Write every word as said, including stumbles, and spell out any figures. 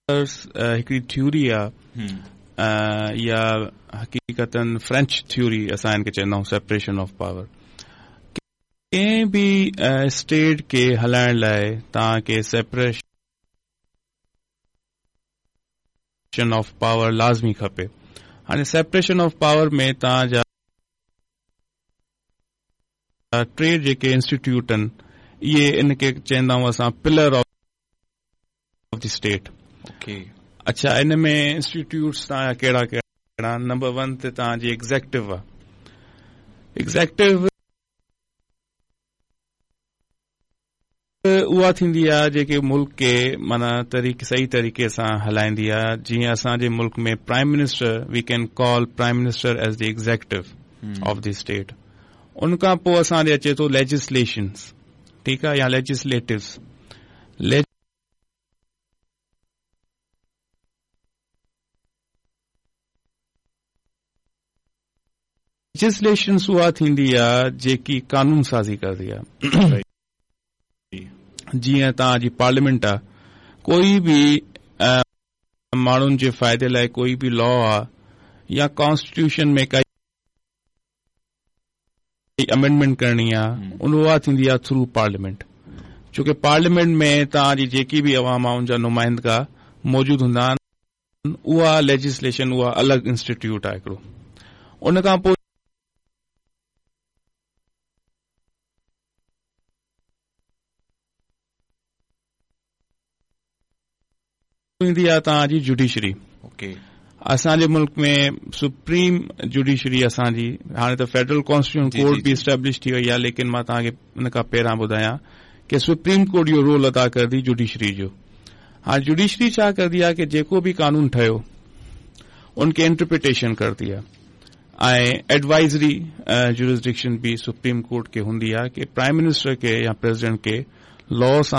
हिकिड़ी थ्योरी आहे या हक़ीक़तन फ्रेंच थ्योरी असां हिनखे चवंदा आहियूं सेपरेशन ऑफ पावर. कंहिं बि स्टेट खे हलाइण लाइ तव्हांखे सेपरेशन ऑफ पावर लाज़मी खपे. हाणे सेपरेशन ऑफ पावर में तव्हांजा टे जेके इंस्टीट्यूट आहिनि इहे इनखे चवंदा आहियूं असां pillar of the state. Okay. अच्छा, इन में इंस्टीट्यूट्स तव्हांजा कहिड़ा कहिड़ा? नंबर वन ते तव्हांजी एग्ज़ेक्टिव आहे. एग्ज़ेक्टिव उहा थींदी आहे जेके मुल्क खे माना तरीक़े सही तरीक़े सां हलाईंदी आहे. जीअं असांजे मुल्क में prime minister, V can call prime minister age the executive of the state. उन खां पोइ असांजे अचे थो लेजिस्लेशन्स, ठीकु आहे, या लेजिस्लेटिव्स. लेजिस्लेशन्स उहा थींदी आहे जेकी कानून साज़ी करदी आहे. जीअं तव्हांजी पार्लियामेंट आहे, कोई बि माण्हुनि जे फ़ाइदे लाइ कोई बि लॉ आहे या कॉन्स्टिट्यूशन में काई अमेंडमेंट करणी आहे, उहा थींदी आहे थ्रू पार्लियामेंट. छोकी पार्लियामेंट में तव्हांजी जेकी बि अवाम आहे उनजा नुमाइंदा मौजूदु हूंदा आहिनि. उहा लेजिस्लेशन उहा अलॻि इंस्टीट्यूट आहे हिकिड़ो. उन खां पोइ ईंदी आहे तव्हांजी जुडिशरी. ओके. असांजे मुल्क में सुप्रीम जुडिशरी असांजी, हाणे त फेडरल कॉन्स्टिट्यूशन कोर्ट बि इस्टेब्लिश थी वई आहे, लेकिन मां तव्हांखे उन खां पहिरां ॿुधायां कि सुप्रीम कोर्ट इहो रोल अदा करदी जुडिशरी जो. हाणे जुडिशरी छा करदी आहे कि जेको बि कानून ठहियो उनखे इंटरप्रिटेशन करदी आहे. ऐं एडवाइज़री जुरिसडिक्शन बि सुप्रीम कोर्ट खे हूंदी आहे कि प्राइम मिनिस्टर खे या प्रेसिडेंट खे लॉ सां